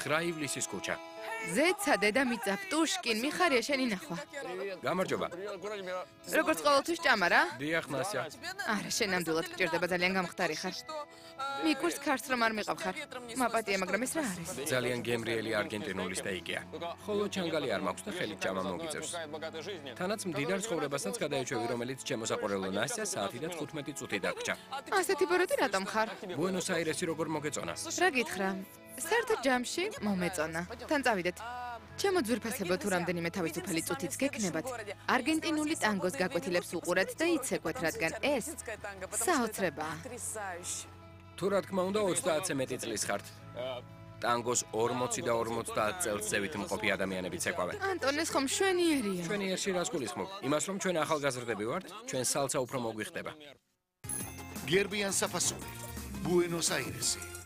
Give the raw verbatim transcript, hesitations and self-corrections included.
ცხრა ივლისის ქუჩა. ზეცა დედამიწა პტუშკინ მიხარია შენი ნახვა. გამარჯობა. როგორც ყოველთვის ჭამა რა? დიახ, მასია. არა, შენ ნამდვილად გჭირდება ძალიან გამხდარი ხარ. მიკურს ქარს რომ არ მიყავ ხარ. მაპატია, მაგრამ ეს რა არის? ძალიან გემრიელი არგენტინული სტეიკია. ხოლო ჩანგალი არ მაქვს და ხელით ჭამა მოგიწევს. თანაც მდიდარ ცხოვრებასაც გადაეჩვევი, რომელიც ჩემოსაყურებლო ნასტიას საათი და თხუთმეტი წუთი დაგჭა. ასეთი ბოროტი რატომ ხარ? ბუენოს აირესი როგორ მოგეწონა? რა გითხრა? საერთოდ ჯამში მომეწონა. თან წავიდეთ. ჩემო ძვირფასებო თუ რამდენიმე თავისუფალი წუთიც გექნებათ, არგენტინული ტანგოს გაკვეთილებს უყურეთ და იცეკვეთ, რადგან ეს საოცრებაა. თუ რა თქმა უნდა ოცდაათზე მეტი წლის ხართ. ტანგოს ორმოცი და ორმოცდაათ წელს ზევით მყოფი ადამიანები ცეკვავენ. ანტონეს ხომ მშვენიერია. მშვენიერში რას გულისხმობ? იმას რომ ჩვენ ახალგაზრდები ვართ, ჩვენ სალცა უფრო მოგვიხდება. გერბიან საფასური, ბუენოს აირესი.